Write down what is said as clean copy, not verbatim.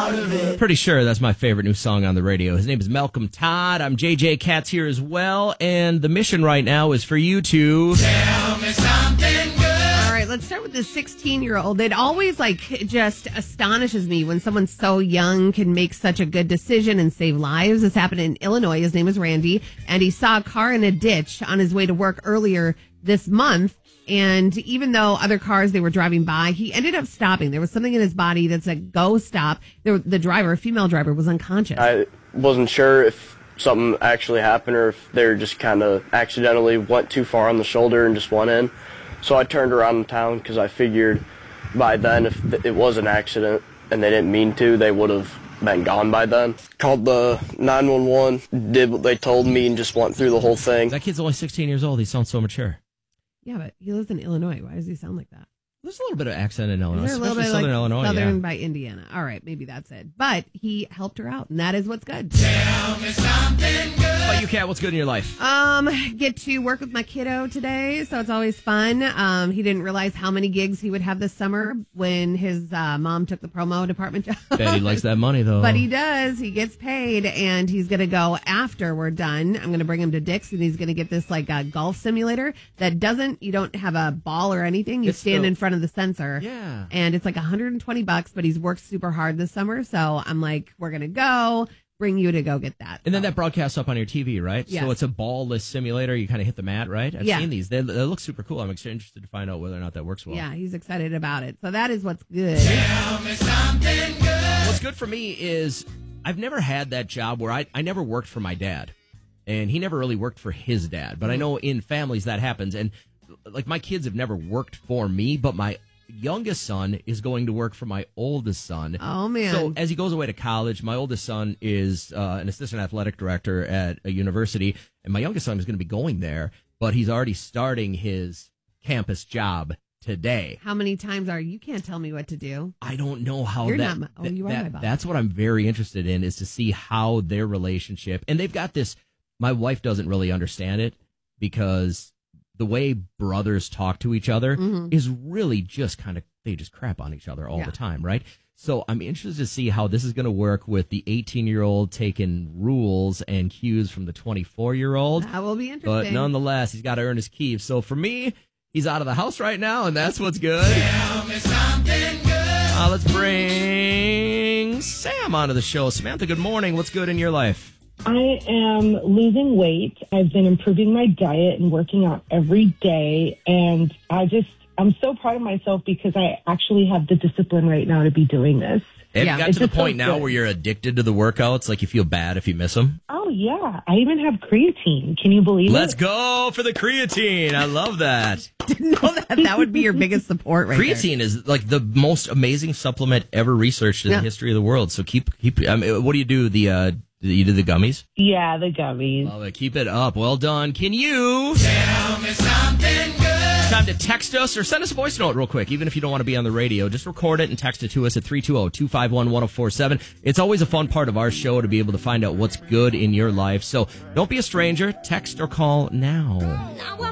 part of it. Pretty sure that's my favorite new song on the radio. His name is Malcolm Todd. I'm JJ Katz here as well. And the mission right now is for you to Tell me something good. All right, let's start with the 16-year-old. It always just astonishes me when someone so young can make such a good decision and save lives. This happened in Illinois. His name is Randy, and he saw a car in a ditch on his way to work earlier this month. And even though other cars they were driving by, he ended up stopping. There was something in his body that said, go stop. The driver, a female driver, was unconscious. I wasn't sure if something actually happened or if they just kind of accidentally went too far on the shoulder and just went in. So I turned around in town because I figured by then if it was an accident and they didn't mean to, they would have been gone by then. Called the 911, did what they told me, and just went through the whole thing. That kid's only 16 years old. He sounds so mature. Yeah, but he lives in Illinois. Why does he sound like that? There's a little bit of accent in Illinois, Is there a little especially bit Southern Illinois. Southern by Indiana. All right, maybe that's it. But he helped her out, and that is what's good. Tell me something good. How about you, Kat? What's good in your life? Get to work with my kiddo today, so it's always fun. He didn't realize how many gigs he would have this summer when his mom took the promo department job. Bet he likes that money, though. But he does. He gets paid, and he's going to go after we're done. I'm going to bring him to Dick's, and he's going to get this golf simulator that you don't have a ball or anything. You stand in front of the sensor. Yeah. And it's like $120, but he's worked super hard this summer. So I'm like, we're going to go bring you to go get that. And then that broadcasts up on your TV, right? Yes. So it's a ball-less simulator. You kind of hit the mat, right? I've Yeah. seen these. They look super cool. I'm interested to find out whether or not that works well. Yeah, he's excited about it. So that is what's good. Tell me something good. What's good for me is I've never had that job where I never worked for my dad. And he never really worked for his dad. But I know in families that happens. And like my kids have never worked for me, but my youngest son is going to work for my oldest son. Oh, man. So as he goes away to college, my oldest son is an assistant athletic director at a university, and my youngest son is going to be going there, but he's already starting his campus job today. How many times you can't tell me what to do. I don't know how You're that, not my- you are my boss. That's what I'm very interested in, is to see how their relationship, and they've got this, my wife doesn't really understand it because the way brothers talk to each other is really just they just crap on each other all the time, right? So I'm interested to see how this is going to work with the 18-year-old taking rules and cues from the 24-year-old. That will be interesting. But nonetheless, he's got to earn his keep. So for me, he's out of the house right now, and that's what's good. Tell me something good. Let's bring Sam onto the show. Samantha, good morning. What's good in your life? I am losing weight. I've been improving my diet and working out every day. And I'm so proud of myself because I actually have the discipline right now to be doing this. Have Yeah. you got It's to the just so point now good. where you're addicted to the workouts? Like you feel bad if you miss them? Oh, yeah. I even have creatine. Can you believe Let's it? go for the creatine. I love that. Didn't know that would be your biggest support right there. Creatine is like the most amazing supplement ever researched in the history of the world. So keep. What do you do? You do the gummies? Yeah, the gummies. Love it. Keep it up. Well done. Can you? Tell me something good. Time to text us or send us a voice note real quick, even if you don't want to be on the radio. Just record it and text it to us at 320-251-1047. It's always a fun part of our show to be able to find out what's good in your life. So don't be a stranger. Text or call now.